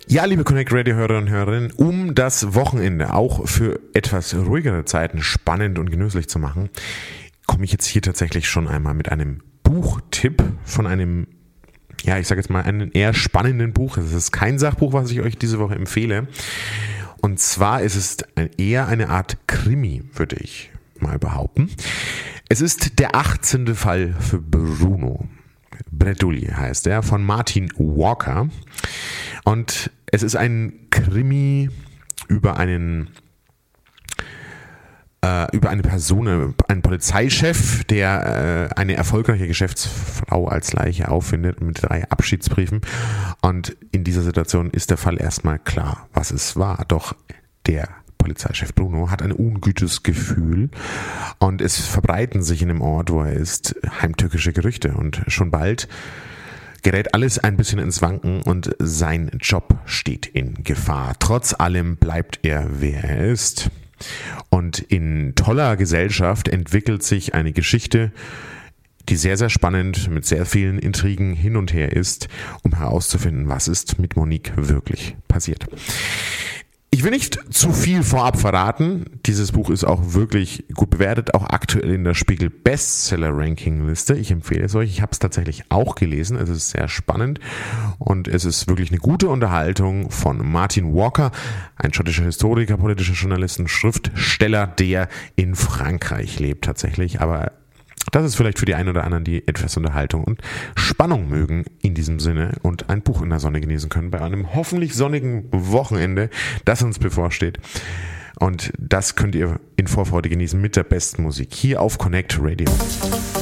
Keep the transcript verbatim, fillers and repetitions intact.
Ja, liebe Connect Radio Hörer und Hörerinnen, um das Wochenende auch für etwas ruhigere Zeiten spannend und genüsslich zu machen, komme ich jetzt hier tatsächlich schon einmal mit einem Buchtipp von einem, ja, ich sage jetzt mal, einem eher spannenden Buch. Es ist kein Sachbuch, was ich euch diese Woche empfehle. Und zwar ist es eher eine Art Krimi, würde ich mal behaupten. Es ist der achtzehnte Fall für Bruno. Bretulli heißt er, von Martin Walker. Und es ist ein Krimi über einen äh, über eine Person, einen Polizeichef, der äh, eine erfolgreiche Geschäftsfrau als Leiche auffindet mit drei Abschiedsbriefen. Und in dieser Situation ist der Fall erstmal klar, was es war. Doch der Polizeichef Bruno hat ein ungutes Gefühl und es verbreiten sich in dem Ort, wo er ist, heimtückische Gerüchte. Und schon bald gerät alles ein bisschen ins Wanken und sein Job steht in Gefahr. Trotz allem bleibt er, wer er ist. Und in toller Gesellschaft entwickelt sich eine Geschichte, die sehr, sehr spannend mit sehr vielen Intrigen hin und her ist, um herauszufinden, was ist mit Monique wirklich passiert. Ich will nicht zu viel vorab verraten. Dieses Buch ist auch wirklich gut bewertet, auch aktuell in der Spiegel Bestseller-Ranking-Liste. Ich empfehle es euch. Ich habe es tatsächlich auch gelesen. Es ist sehr spannend und es ist wirklich eine gute Unterhaltung von Martin Walker, ein schottischer Historiker, politischer Journalist und Schriftsteller, der in Frankreich lebt tatsächlich. Aber das ist vielleicht für die einen oder anderen, die etwas Unterhaltung und Spannung mögen in diesem Sinne und ein Buch in der Sonne genießen können bei einem hoffentlich sonnigen Wochenende, das uns bevorsteht. Und das könnt ihr in Vorfreude genießen mit der besten Musik hier auf Connect Radio.